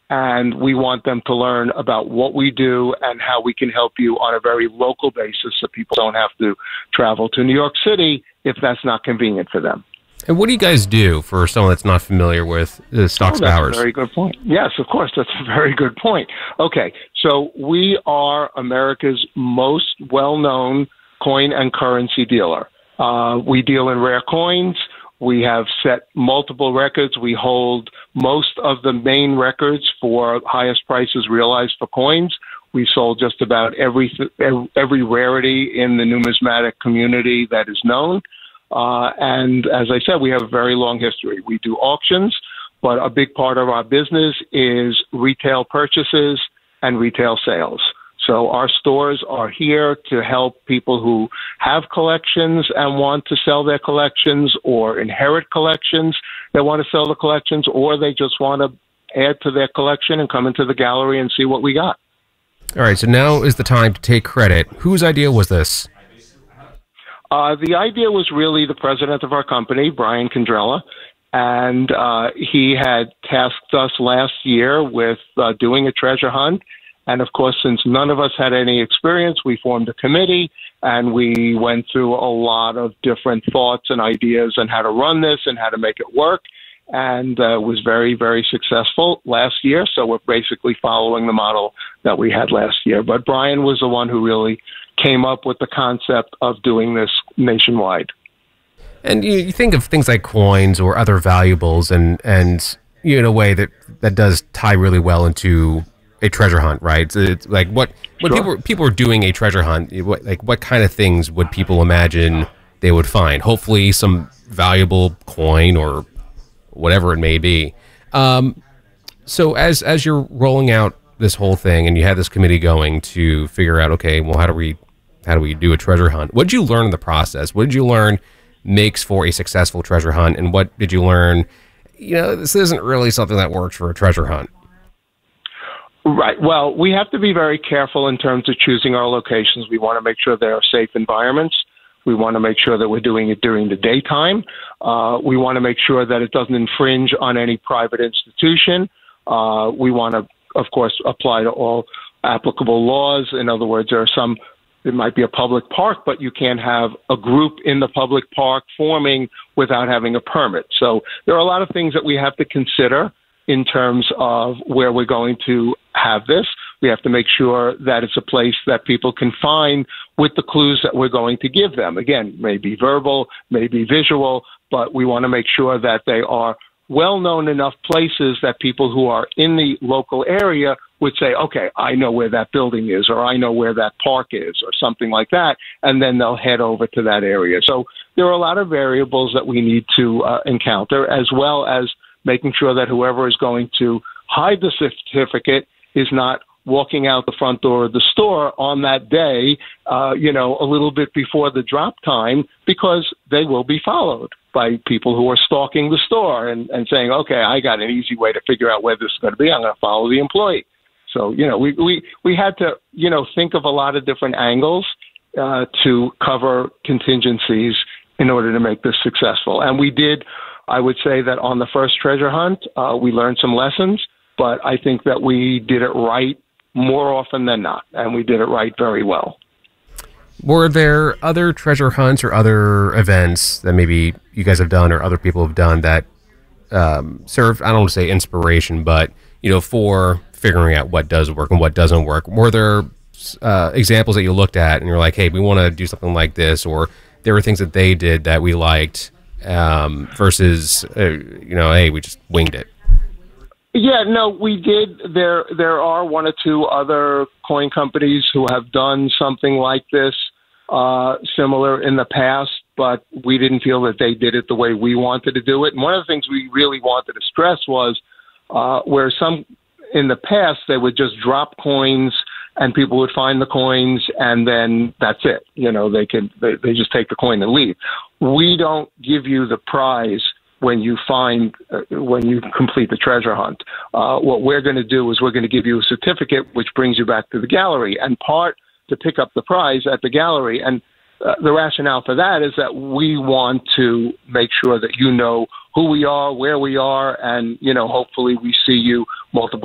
and we want them to learn about what we do and how we can help you on a very local basis so people don't have to travel to New York City if that's not convenient for them. And what do you guys do for someone that's not familiar with Stocks Bowers? That's a very good point. Yes, of course, that's a very good point. Okay, so we are America's most well-known coin and currency dealer. We deal in rare coins. We have set multiple records. We hold most of the main records for highest prices realized for coins. We sold just about every rarity in the numismatic community that is known. And as I said, we have a very long history. We do auctions, but a big part of our business is retail purchases and retail sales. So our stores are here to help people who have collections and want to sell their collections, or inherit collections that want to sell the collections, or they just want to add to their collection and come into the gallery and see what we got. All right, so now is the time to take credit. Whose idea was this? The idea was really the president of our company, Brian Condrella, and he had tasked us last year with doing a treasure hunt. And, of course, since none of us had any experience, we formed a committee, and we went through a lot of different thoughts and ideas on how to run this and how to make it work, and was very, very successful last year. So we're basically following the model that we had last year. But Brian was the one who really came up with the concept of doing this nationwide. And you think of things like coins or other valuables, and in a way that does tie really well into a treasure hunt, right? So it's like when Sure. people are doing a treasure hunt, what kind of things would people imagine they would find? Hopefully some valuable coin or whatever it may be. So as you're rolling out this whole thing and you had this committee going to figure out, okay, well, how do we do a treasure hunt? What did you learn in the process? What did you learn makes for a successful treasure hunt? And what did you learn, this isn't really something that works for a treasure hunt? Right. Well, we have to be very careful in terms of choosing our locations. We want to make sure they are safe environments. We want to make sure that we're doing it during the daytime. We want to make sure that it doesn't infringe on any private institution. We want to, of course, apply to all applicable laws. In other words, it might be a public park, but you can't have a group in the public park forming without having a permit. So there are a lot of things that we have to consider in terms of where we're going to have this. We have to make sure that it's a place that people can find with the clues that we're going to give them. Again, maybe verbal, maybe visual, but we want to make sure that they are well-known enough places that people who are in the local area would say, okay, I know where that building is, or I know where that park is, or something like that, and then they'll head over to that area. So there are a lot of variables that we need to encounter, as well as making sure that whoever is going to hide the certificate is not walking out the front door of the store on that day, a little bit before the drop time, because they will be followed by people who are stalking the store and saying, okay, I got an easy way to figure out where this is going to be. I'm going to follow the employee. So, we had to, think of a lot of different angles to cover contingencies in order to make this successful. And we did. I would say that on the first treasure hunt, we learned some lessons, but I think that we did it right more often than not, and we did it right very well. Were there other treasure hunts or other events that maybe you guys have done or other people have done that served, I don't want to say inspiration, but, for figuring out what does work and what doesn't work? Were there examples that you looked at and you're like, hey, we want to do something like this, or there were things that they did that we liked versus, hey, we just winged it? Yeah, no, we did. There are one or two other coin companies who have done something like this, similar in the past, but we didn't feel that they did it the way we wanted to do it. And one of the things we really wanted to stress was where some in the past they would just drop coins and people would find the coins and then that's it. They just take the coin and leave. We don't give you the prize when you complete the treasure hunt. What we're going to do is we're going to give you a certificate which brings you back to the gallery, and part to pick up the prize at the gallery. And the rationale for that is that we want to make sure that you know who we are, where we are, and hopefully we see you multiple